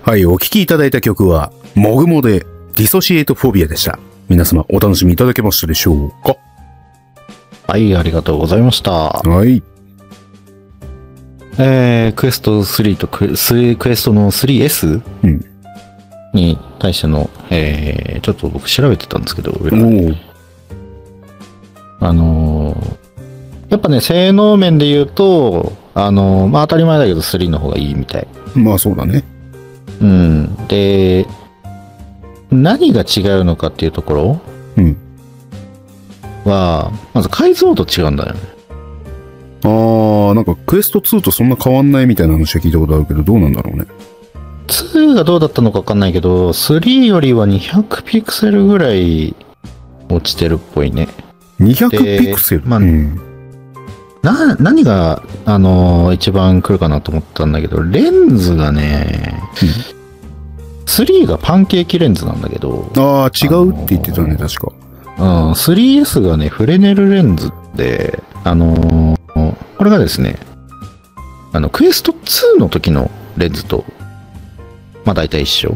はい、お聴きいただいた曲は、もぐもでディソシエイトフォビアでした。皆様お楽しみいただけましたでしょうか？ はい、ありがとうございました。 はい。 クエスト3とクエストの 3S、に対しての、ちょっと僕調べてたんですけど、やっぱね、性能面で言うと、まあ当たり前だけど3の方がいいみたい。 まあそうだね。 うん。で、何が違うのかっていうところは、まず解像度違うんだよね。 なんかクエスト2とそんな変わんないみたいな話は聞いたことあるけど、どうなんだろうね。 2がどうだったのか分かんないけど、3よりは200ピクセルぐらい落ちてるっぽいね。 200ピクセル、 まあ何が、一番来るかなと思ったんだけど、レンズがね、3がパンケーキレンズなんだけど。 違うって言ってたね、確か。 3S がね、フレネルレンズで、これがですね、クエスト2の時のレンズと、まあ大体一緒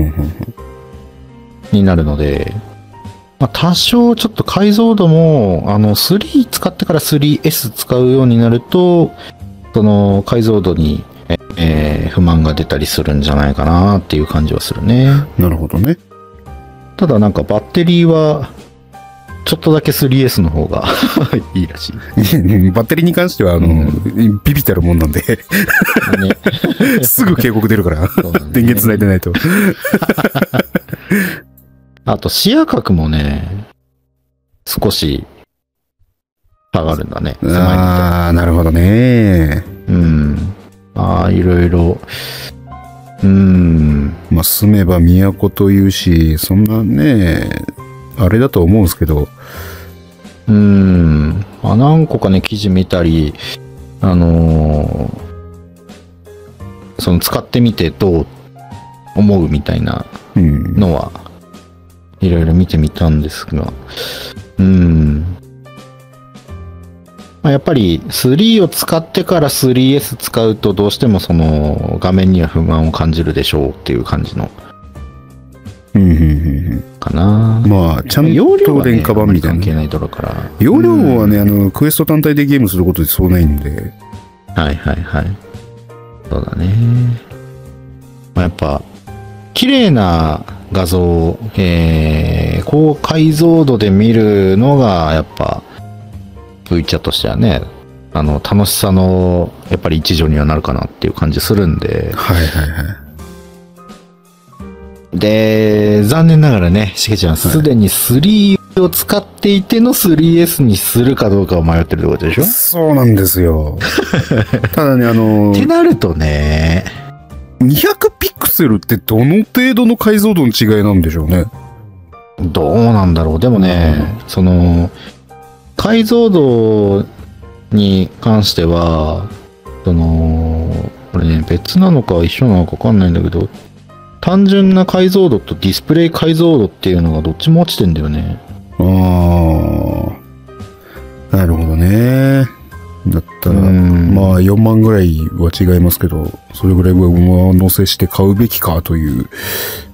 になるので、まあ多少ちょっと解像度も、3使ってから 3S 使うようになると、その解像度に、不満が出たりするんじゃないかなっていう感じはするね。 なるほどね。 ただなんかバッテリーは、ちょっとだけ 3S の方がいいらしい。 バッテリーに関しては、ビビたるもんなんで、すぐ警告出るから、電源繋いでないと。あと視野角もね、少し下がるんだね。 なるほどね。 いろいろ。 まあ、住めば都というし、そんなね、あれだと思うんですけど。 まあ、何個かね、記事見たり、その使ってみてどう思うみたいなのは、いろいろ見てみたんですが、まあ、やっぱり3を使ってから 3S 使うとどうしてもその画面には不満を感じるでしょうっていう感じのかな。 まあちゃんと廉価版みたいな。 関係ないだろうから。 容量はね、クエスト単体でゲームすることでそうないんで。 はいはいはい。そうだね。まあ、やっぱ綺麗な画像、高解像度で見るのがやっぱ V チャとしてはね、楽しさのやっぱり一助にはなるかなっていう感じするんで。 はいはいはい。 で、残念ながらね、しげちゃんすでに3を使っていての 3S にするかどうかを迷ってるってことでしょ？ そうなんですよ。ただね、 ってなるとね、 200ピクセルってどの程度の解像度の違いなんでしょうね。 どうなんだろう。でもね、その解像度に関しては、これね、別なのか一緒なのか分かんないんだけど、単純な解像度とディスプレイ解像度っていうのがどっちも落ちてんだよね。 なるほどね。だったら、まあ4万ぐらいは違いますけど、それぐらい上乗せして買うべきかという